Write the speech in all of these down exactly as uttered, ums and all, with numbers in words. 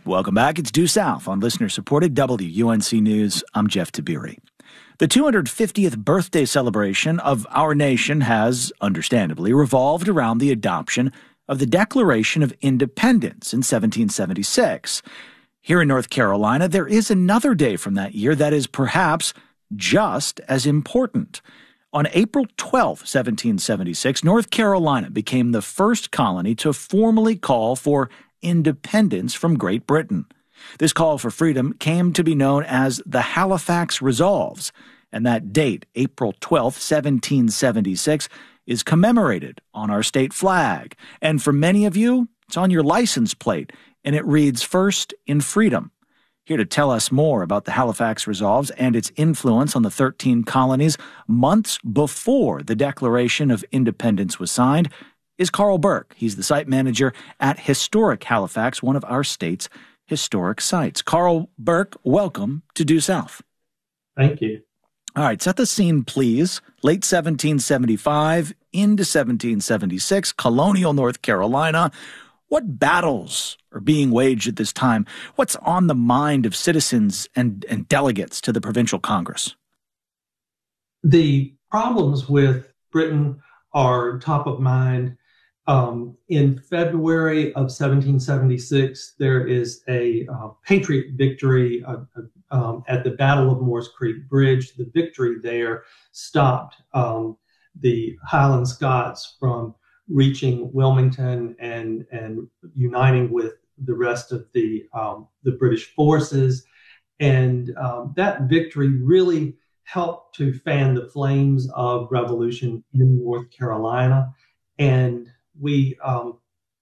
Welcome back. It's Due South on listener-supported W U N C News. I'm Jeff Tabiri. The two hundred fiftieth birthday celebration of our nation has, understandably, revolved around the adoption of the Declaration of Independence in seventeen seventy-six. Here in North Carolina, there is another day from that year that is perhaps just as important. On April twelfth, seventeen seventy-six, North Carolina became the first colony to formally call for independence from Great Britain. This call for freedom came to be known as the Halifax Resolves, and that date, April twelfth, seventeen seventy-six, is commemorated on our state flag. And for many of you, it's on your license plate, and it reads, "First in Freedom." Here to tell us more about the Halifax Resolves and its influence on the thirteen colonies months before the Declaration of Independence was signed is Carl Burke. He's the site manager at Historic Halifax, one of our state's historic sites. Carl Burke, welcome to Due South. Thank you. All right, set the scene, please. Late seventeen seventy-five into seventeen seventy-six, colonial North Carolina. What battles are being waged at this time? What's on the mind of citizens and, and delegates to the provincial Congress? The problems with Britain are top of mind. Um, in February of seventeen seventy-six, there is a uh, Patriot victory uh, um, at the Battle of Moores Creek Bridge. The victory there stopped um, the Highland Scots from reaching Wilmington and and uniting with the rest of the um, the British forces, and um, that victory really helped to fan the flames of revolution in North Carolina, and we um,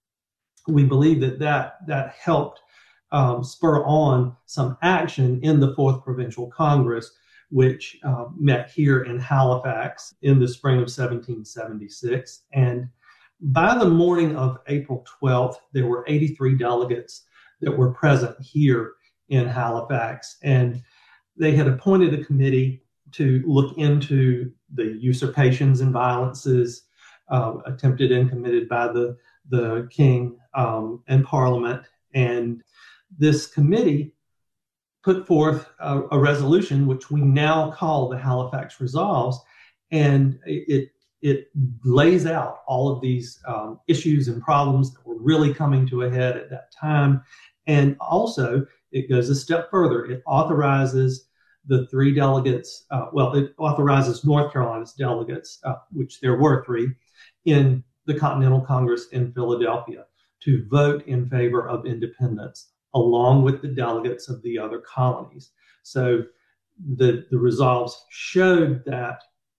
we believe that that that helped um, spur on some action in the Fourth Provincial Congress, which uh, met here in Halifax in the spring of seventeen seventy-six, and by the morning of April twelfth, there were eighty-three delegates that were present here in Halifax, and they had appointed a committee to look into the usurpations and violences uh, attempted and committed by the, the King um, and Parliament. And this committee put forth a, a resolution, which we now call the Halifax Resolves, and it It lays out all of these um, issues and problems that were really coming to a head at that time. And also, it goes a step further. It authorizes the three delegates, uh, well, it authorizes North Carolina's delegates, uh, which there were three, in the Continental Congress in Philadelphia to vote in favor of independence, along with the delegates of the other colonies. So the, the resolves showed that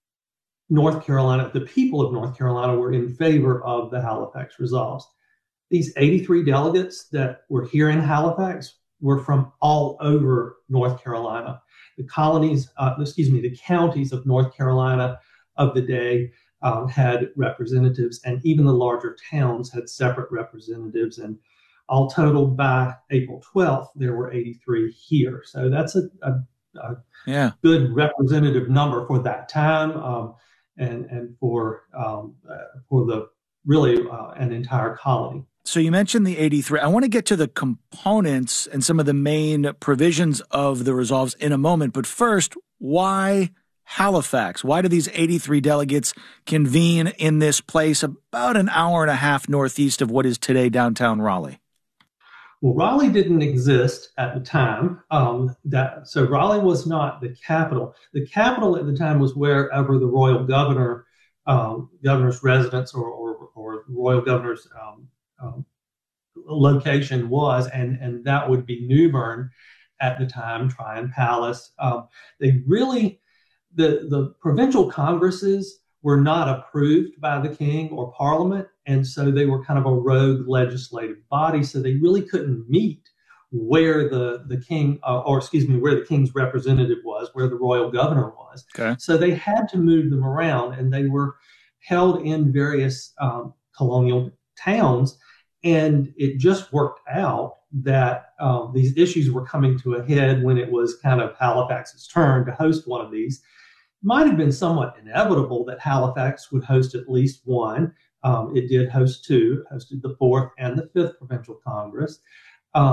North Carolina, the people of North Carolina were in favor of the Halifax Resolves. These eighty-three delegates that were here in Halifax were from all over North Carolina. The colonies, uh, excuse me, the counties of North Carolina of the day um, had representatives, and even the larger towns had separate representatives. And all totaled, by April twelfth, there were eighty-three here. So that's a, a, a yeah. good representative number for that time. Um, and and for um, uh, for the really uh, an entire colony. So you mentioned the eighty-three. I want to get to the components and some of the main provisions of the resolves in a moment. But first, why Halifax? Why do these eighty-three delegates convene in this place about an hour and a half northeast of what is today downtown Raleigh? Well, Raleigh didn't exist at the time. Um, that so Raleigh was not the capital. The capital at the time was wherever the royal governor, um, governor's residence or, or, or royal governor's um, um, location was, and, and that would be New Bern at the time, Tryon Palace. Um, they really, the, the provincial congresses were not approved by the king or parliament, and so they were kind of a rogue legislative body, so they really couldn't meet where the, the king, uh, or excuse me, where the king's representative was, where the royal governor was. Okay. So they had to move them around, and they were held in various um, colonial towns, and it just worked out that um, these issues were coming to a head when it was kind of Halifax's turn to host one of these. Might have been somewhat inevitable that Halifax would host at least one. Um, it did host two, it hosted the fourth and the fifth provincial Congress. Um,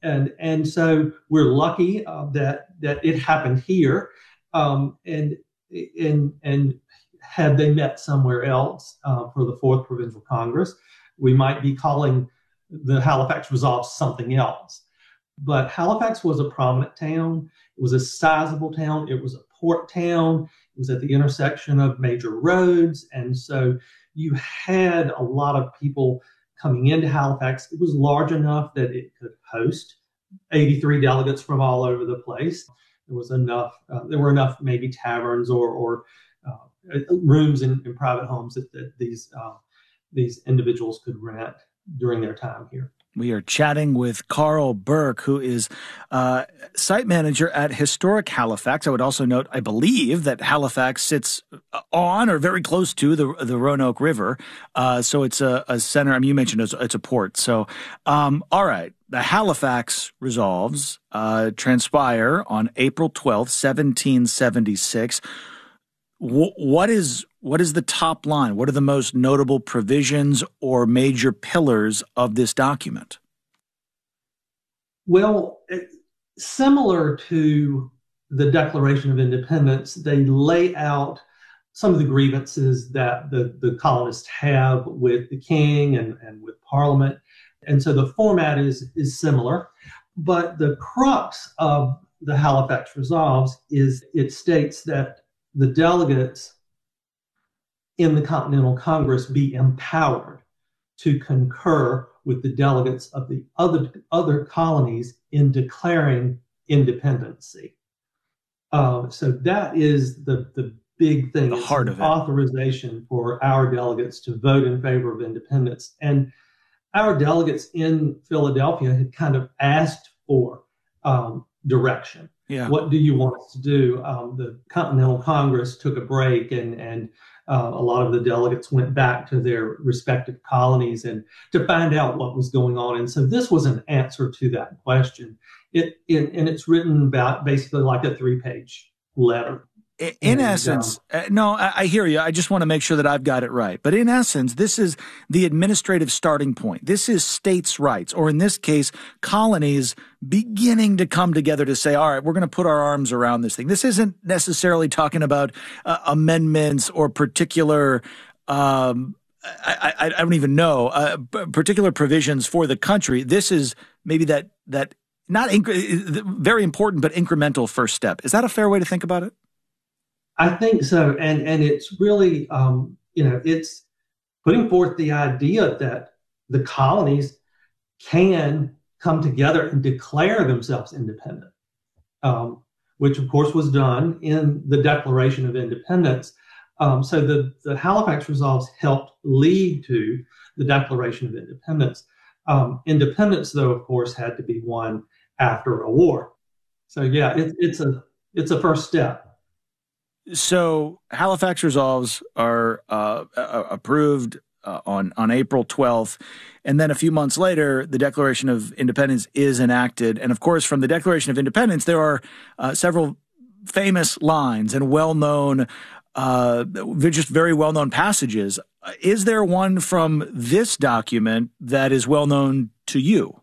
and and so we're lucky uh, that that it happened here, um, and and and had they met somewhere else uh, for the Fourth Provincial Congress, we might be calling the Halifax Resolve something else. But Halifax was a prominent town. It was a sizable town. It was a port town. It was at the intersection of major roads. And so you had a lot of people coming into Halifax. It was large enough that it could host eighty-three delegates from all over the place. There was enough, uh, there were enough maybe taverns or, or uh, rooms in, in private homes that, that these, uh, these individuals could rent during their time here. We are chatting with Carl Burke, who is uh, site manager at Historic Halifax. I would also note, I believe, that Halifax sits on or very close to the the Roanoke River. Uh, so it's a, a center. I mean, you mentioned it's, it's a port. So, um, all right. The Halifax Resolves uh, transpire on April twelfth, seventeen seventy-six. W- what is what is the top line? What are the most notable provisions or major pillars of this document? Well, similar to the Declaration of Independence, they lay out some of the grievances that the, the colonists have with the king and, and with Parliament. And so the format is, is similar. But the crux of the Halifax Resolves is it states that the delegates in the Continental Congress be empowered to concur with the delegates of the other, other colonies in declaring independency. Uh, so that is the, the big thing. The it's heart of it. Authorization for our delegates to vote in favor of independence. And our delegates in Philadelphia had kind of asked for um, direction. Yeah. What do you want us to do? Um, the Continental Congress took a break, and and uh, a lot of the delegates went back to their respective colonies and to find out what was going on. And so this was an answer to that question. It, it and it's written about basically like a three-page letter. In and, essence, um, uh, no, I, I hear you. I just want to make sure that I've got it right. But in essence, this is the administrative starting point. This is states' rights, or in this case, colonies beginning to come together to say, all right, we're going to put our arms around this thing. This isn't necessarily talking about uh, amendments or particular, um, I, I, I don't even know, uh, particular provisions for the country. This is maybe that, that not inc- very important, but incremental first step. Is that a fair way to think about it? I think so, and and it's really, um, you know, it's putting forth the idea that the colonies can come together and declare themselves independent, um, which of course was done in the Declaration of Independence. Um, so the, the Halifax Resolves helped lead to the Declaration of Independence. Um, independence, though, of course, had to be won after a war. So yeah, it, it's a it's a first step. So Halifax Resolves are uh, uh, approved uh, on, on April twelfth, and then a few months later, the Declaration of Independence is enacted. And of course, from the Declaration of Independence, there are uh, several famous lines and well-known, uh, just very well-known passages. Is there one from this document that is well-known to you?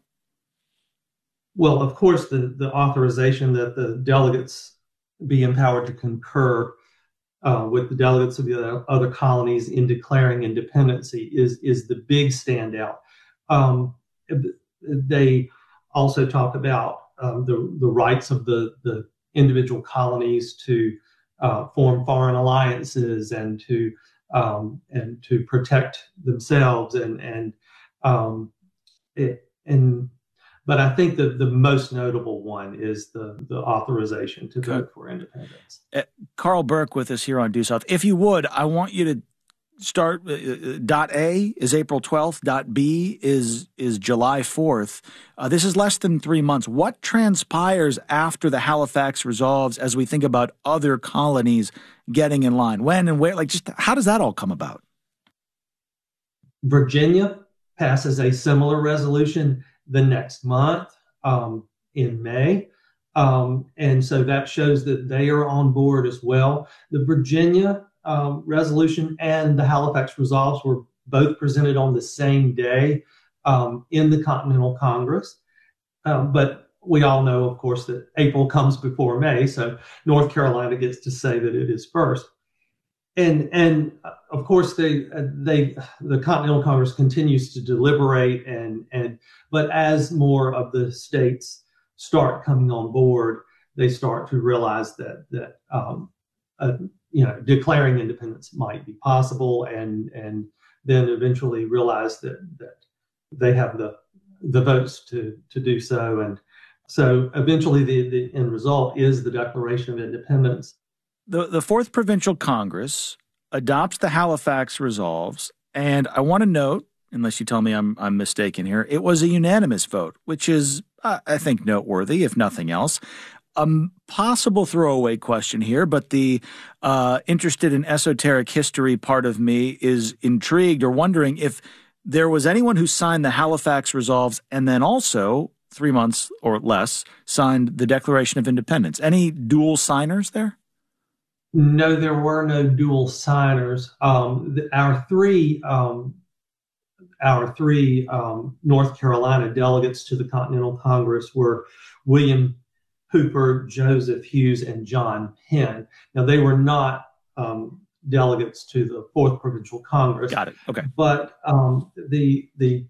Well, of course, the, the authorization that the delegates be empowered to concur uh, with the delegates of the other colonies in declaring independency is is the big standout. Um, they also talk about um, the the rights of the the individual colonies to uh, form foreign alliances and to um, and to protect themselves and and um, it, and. But I think the, the most notable one is the, the authorization to okay. vote for independence. Uh, Carl Burke with us here on Due South. If you would, I want you to start. Uh, dot A is April twelfth. Dot B is is July fourth. Uh, this is less than three months. What transpires after the Halifax Resolves as we think about other colonies getting in line? When and where? Like, just how does that all come about? Virginia passes a similar resolution the next month, um, in May. Um, and so that shows that they are on board as well. The Virginia um, resolution and the Halifax Resolves were both presented on the same day um, in the Continental Congress. Um, but we all know, of course, that April comes before May, so North Carolina gets to say that it is first. And and uh, of course, they they the Continental Congress continues to deliberate, and and but as more of the states start coming on board, they start to realize that that um, uh, you know declaring independence might be possible, and and then eventually realize that that they have the the votes to to do so, and so eventually the the end result is the Declaration of Independence. The the Fourth Provincial Congress adopts the Halifax Resolves, and I want to note, unless you tell me I'm I'm mistaken here, it was a unanimous vote, which is uh, I think noteworthy, if nothing else. A possible throwaway question here, but the uh, interested in esoteric history part of me is intrigued or wondering if there was anyone who signed the Halifax Resolves and then also, three months or less, signed the Declaration of Independence. Any dual signers there? No, there were no dual signers. Um, the, our three, um, our three um, North Carolina delegates to the Continental Congress were William Hooper, Joseph Hughes, and John Penn. Now, they were not um, delegates to the Fourth Provincial Congress. Got it. Okay. But um, the the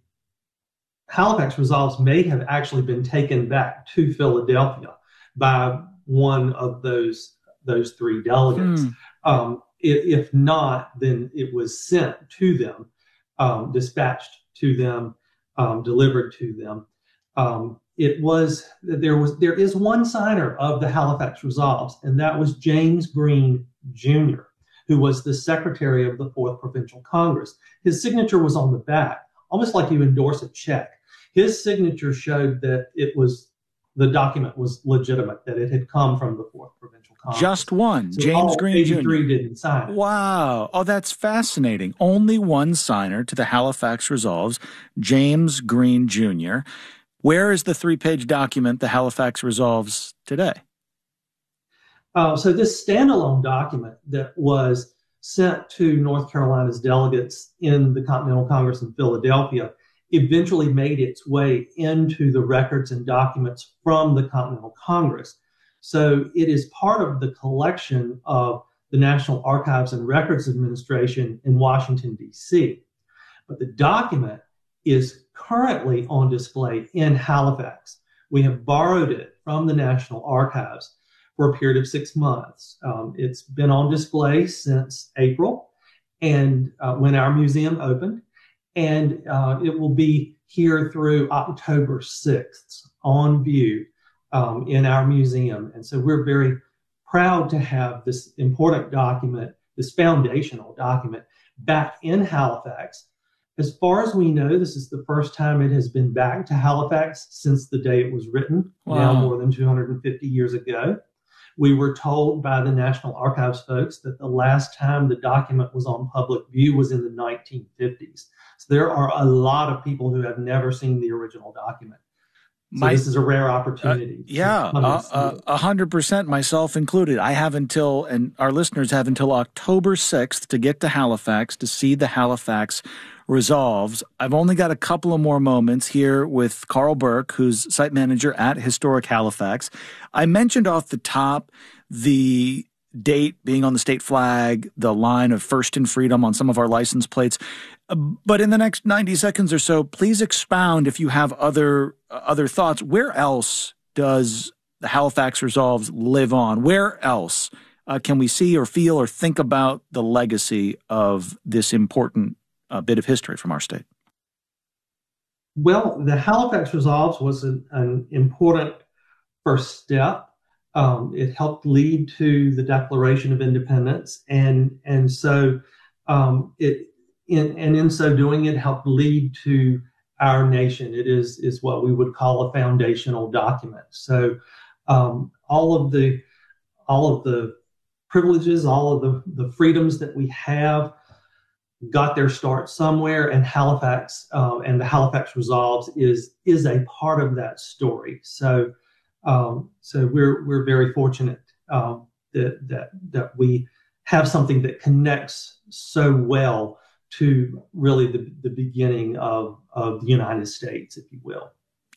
Halifax Resolves may have actually been taken back to Philadelphia by one of those those three delegates. Hmm. Um, if, if not, then it was sent to them, um, dispatched to them, um, delivered to them. Um, it was there was there is one signer of the Halifax Resolves, and that was James Green Junior, who was the secretary of the Fourth Provincial Congress. His signature was on the back, almost like you endorse a check. His signature showed that it was the document was legitimate, that it had come from the Fourth Provincial Congress. Just one, so James Green Junior eighty-three didn't sign it. Wow. Oh, that's fascinating. Only one signer to the Halifax Resolves, James Green Junior Where is the three-page document, the Halifax Resolves, today? Uh, so this standalone document that was sent to North Carolina's delegates in the Continental Congress in Philadelphia eventually made its way into the records and documents from the Continental Congress. So it is part of the collection of the National Archives and Records Administration in Washington, D C. But the document is currently on display in Halifax. We have borrowed it from the National Archives for a period of six months. Um, it's been on display since April, and uh, when our museum opened, and uh, it will be here through October sixth on view um, in our museum. And so we're very proud to have this important document, this foundational document, back in Halifax. As far as we know, this is the first time it has been back to Halifax since the day it was written, wow. now more than two hundred fifty years ago. We were told by the National Archives folks that the last time the document was on public view was in the nineteen fifties. So there are a lot of people who have never seen the original document. So My, this is a rare opportunity. Uh, yeah, a hundred percent, myself included. I have until, and our listeners have until October sixth to get to Halifax to see the Halifax Resolves. I've only got a couple of more moments here with Carl Burke, who's site manager at Historic Halifax. I mentioned off the top the date being on the state flag, the line of First and Freedom on some of our license plates. But in the next ninety seconds or so, please expound if you have other uh, other thoughts. Where else does the Halifax Resolves live on? Where else uh, can we see or feel or think about the legacy of this important uh, bit of history from our state? Well, the Halifax Resolves was an, an important first step. Um, it helped lead to the Declaration of Independence, and and so um, it in and in so doing, it helped lead to our nation. It is is what we would call a foundational document. So um, all of the all of the privileges, all of the the freedoms that we have got their start somewhere, and Halifax um, and the Halifax Resolves is is a part of that story. So. Um, so we're we're very fortunate um, that that that we have something that connects so well to really the, the beginning of, of the United States, if you will.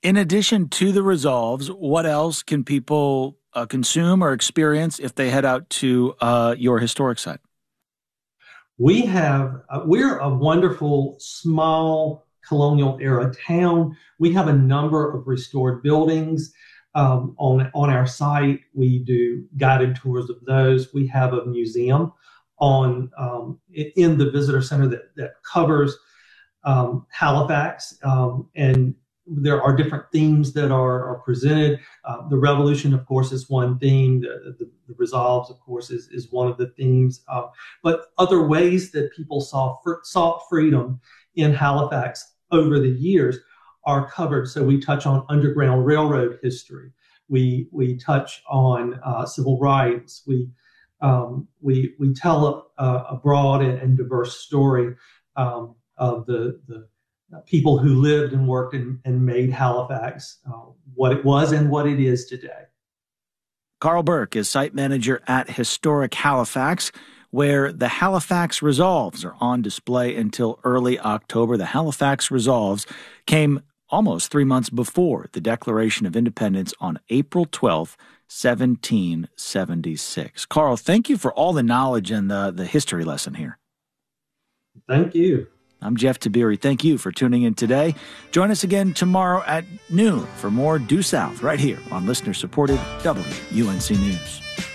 In addition to the Resolves, what else can people uh, consume or experience if they head out to uh, your historic site? We have, uh, we're a wonderful small colonial era town. We have a number of restored buildings um, on, on our site. We do guided tours of those. We have a museum on um, in the visitor center that, that covers um, Halifax, um, and there are different themes that are, are presented. Uh, the Revolution, of course, is one theme. The, the, the Resolves, of course, is, is one of the themes. Uh, but other ways that people saw sought freedom in Halifax over the years are covered. So we touch on Underground Railroad history. We we touch on uh, civil rights. We um, we we tell a, a broad and diverse story um, of the the people who lived and worked and, and made Halifax uh, what it was and what it is today. Carl Burke is site manager at Historic Halifax, where the Halifax Resolves are on display until early October. The Halifax Resolves came almost three months before the Declaration of Independence on April twelfth, seventeen seventy-six. Carl, thank you for all the knowledge and the, the history lesson here. Thank you. I'm Jeff Tiberi. Thank you for tuning in today. Join us again tomorrow at noon for more Due South right here on listener-supported W U N C News.